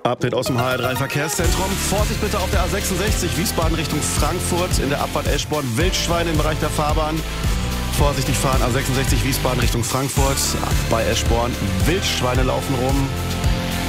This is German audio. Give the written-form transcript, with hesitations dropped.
Update aus dem HR3 Verkehrszentrum. Vorsicht bitte auf der A66 Wiesbaden Richtung Frankfurt in der Abfahrt Eschborn. Wildschweine im Bereich der Fahrbahn. Vorsichtig fahren, A66 Wiesbaden Richtung Frankfurt. Bei Eschborn Wildschweine laufen rum.